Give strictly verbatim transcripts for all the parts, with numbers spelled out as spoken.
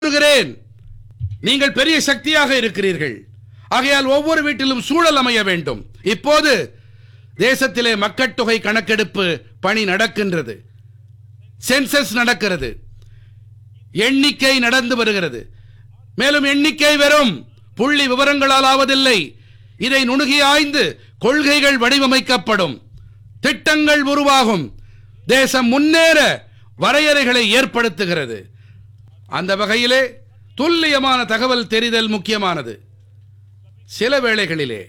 கூறுகிறேன், நீங்கள் பெரிய சக்தியாக இருக்கிறீர்கள். ஆகையால் ஒவ்வொரு வீட்டிலும் சூழல் அமைய வேண்டும். இப்போது தேசத்திலே மக்கட்தொகை கணக்கெடுப்பு பணி நடக்கின்றது. சென்சஸ் நடக்கிறது. எண்ணிக்கை நடந்து வருகிறது. மேலும் எண்ணிக்கை வெறும் புள்ளி விவரங்களால் ஆவதில்லை. இதை நுணுகி ஆய்ந்து கொள்கைகள் வடிவமைக்கப்படும், திட்டங்கள் உருவாகும். தேசம் முன்னேற வரையறைகளை ஏற்படுத்துகிறது. அந்த வகையிலே துல்லியமான தகவல் தெரிதல் முக்கியமானது. சில வேளைகளிலே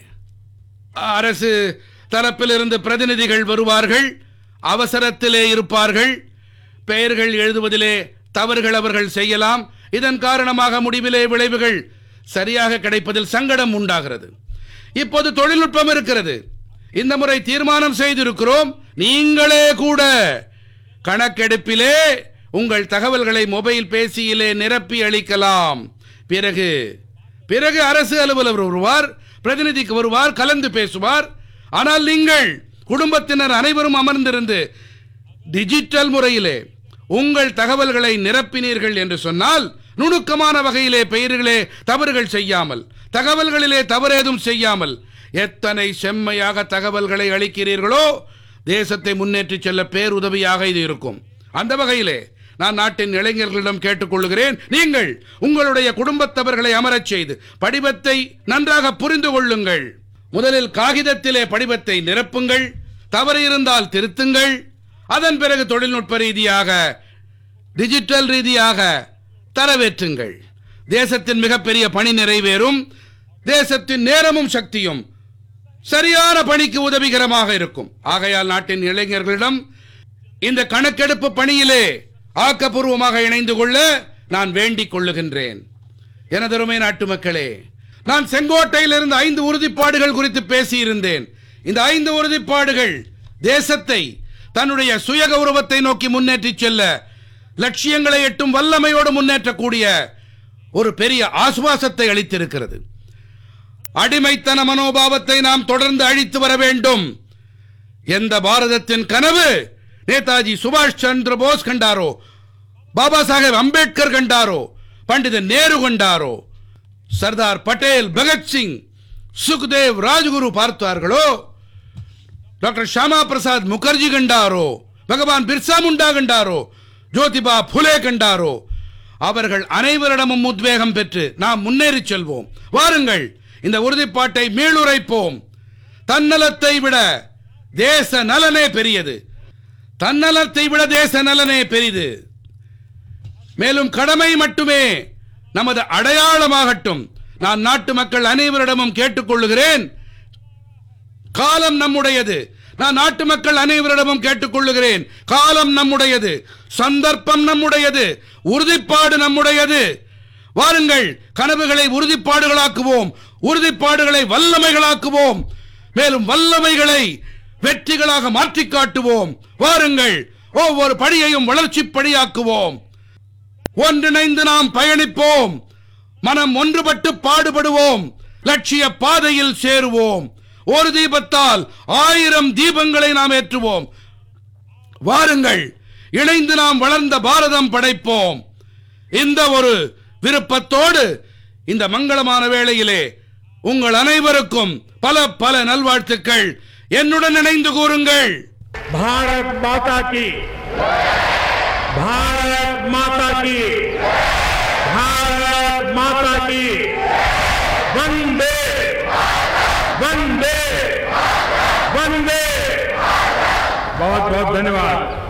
அரசு தரப்பிலிருந்து பிரதிநிதிகள் வருவார்கள், அவசரத்திலே இருப்பார்கள், பெயர்கள் எழுதுவதிலே தவறுகள் அவர்கள் செய்யலாம். இதன் காரணமாக முடிவிலே விளைவுகள் சரியாக கிடைப்பதில் சங்கடம் உண்டாகிறது. இப்போது தொழில்நுட்பம் இருக்கிறது. இந்த முறை தீர்மானம் செய்திருக்கிறோம், நீங்களே கூட கணக்கெடுப்பிலே உங்கள் தகவல்களை மொபைல் பேசியிலே நிரப்பி அளிக்கலாம். பிறகு பிறகு அரசு அலுவலர் வருவார், பிரதிநிதிக்கு வருவார், கலந்து பேசுவார். ஆனால் நீங்கள் குடும்பத்தினர் அனைவரும் அமர்ந்திருந்து டிஜிட்டல் முறையிலே உங்கள் தகவல்களை நிரப்பினீர்கள் என்று சொன்னால், நுணுக்கமான வகையிலே பெயர்களே தவறுகள் செய்யாமல், தகவல்களிலே தவறேதும் செய்யாமல் எத்தனை செம்மையாக தகவல்களை அளிக்கிறீர்களோ தேசத்தை முன்னேற்றி செல்ல பேருதவியாக இது இருக்கும். அந்த வகையிலே நான் நாட்டின் இளைஞர்களிடம் கேட்டுக்கொள்கிறேன், நீங்கள் உங்களுடைய குடும்பத்தவர்களை அமரச் செய்து படிவத்தை நன்றாக புரிந்து கொள்ளுங்கள். முதலில் காகிதத்திலே படிவத்தை நிரப்புங்கள், தவறு இருந்தால் திருத்துங்கள். அதன் பிறகு தொழில்நுட்ப ரீதியாக டிஜிட்டல் ரீதியாக தரவேற்றுங்கள். தேசத்தின் மிகப்பெரிய பணி நிறைவேறும். தேசத்தின் நேரமும் சக்தியும் சரியான பணிக்கு உதவிகரமாக இருக்கும். ஆகையால் நாட்டின் இளைஞர்களிடம் இந்த கணக்கெடுப்பு பணியிலே ஆக்கப்பூர்வமாக இணைந்து கொள்ள நான் வேண்டிக் கொள்ளுகின்றேன். எனதருமை நாட்டு மக்களே, நான் செங்கோட்டையிலிருந்து ஐந்து உறுதிப்பாடுகள் குறித்து பேசியிருந்தேன். இந்த ஐந்து உறுதிப்பாடுகள் தேசத்தை தன்னுடைய சுய கௌரவத்தை நோக்கி முன்னேற்றி செல்ல, லட்சியங்களை எட்டும் வல்லமையோடு முன்னேற்றக்கூடிய ஒரு பெரிய ஆசுவாசத்தை அளித்திருக்கிறது. அடிமைத்தன மனோபாவத்தை நாம் தொடர்ந்து அழித்து வர வேண்டும். எந்த பாரதத்தின் கனவு நேதாஜி சுபாஷ் சந்திர போஸ் கண்டாரோ, பாபா சாஹேப் அம்பேத்கர் கண்டாரோ, பண்டித நேரு கண்டாரோ, சர்தார் பட்டேல், பகத்சிங், சுக்தேவ், ராஜ்குரு பார்த்தார்களோ, டாக்டர் ஷாமா பிரசாத் முகர்ஜி கண்டாரோ, பகவான் பிர்சா முண்டா கண்டாரோ, ஜோதிபா புலே கண்டாரோ, அவர்கள் அனைவரிடமும் உத்வேகம் பெற்று நாம் முன்னேறி செல்வோம். வாருங்கள், இந்த உறுதிப்பாட்டை மீளுரைப்போம். தன்னலத்தை விட தேச நலனே பெரியது. தன்னலத்தை விட தேச நலனே பெரிது. மேலும் கடமை மட்டுமே நமது அடையாளமாகட்டும். நான் நாட்டு மக்கள் அனைவரிடமும் கேட்டுக்கொள்ளுகிறேன், காலம் நம்முடையது. நான் நாட்டு மக்கள் அனைவரிடமும் கேட்டுக்கொள்ளுகிறேன், காலம் நம்முடையது, சந்தர்ப்பம் நம்முடையது, உறுதிப்பாடு நம்முடையது. வாருங்கள், கனவுகளை உறுதிப்பாடுகளாக்குவோம், உறுதிப்பாடுகளை வல்லமைகளாக்குவோம், மேலும் வல்லமைகளை வெற்றிகளாக மாற்றி காட்டுவோம். வாருங்கள், ஒவ்வொரு படியையும் வளர்ச்சி படியாக்குவோம். ஒன்றிணைந்து நாம் பயணிப்போம், மனம் ஒன்றுபட்டு பாடுபடுவோம், லட்சிய பாதையில் சேருவோம். ஒரு தீபத்தால் ஆயிரம் தீபங்களை நாம் ஏற்றுவோம். வாருங்கள், இணைந்து நாம் வளர்ந்த பாரதம் படைப்போம். இந்த ஒரு விருப்பத்தோடு இந்த மங்களமான வேளையிலே உங்கள் அனைவருக்கும் பல பல நல்வாழ்த்துக்கள். என்னுடன் இணைந்து கூறுங்கள். பாரத் மாதா கி, பாரத் மாதா கி, பாரத் மாதா கி, வந்தே वंदे वंदे। बहुत बहुत धन्यवाद।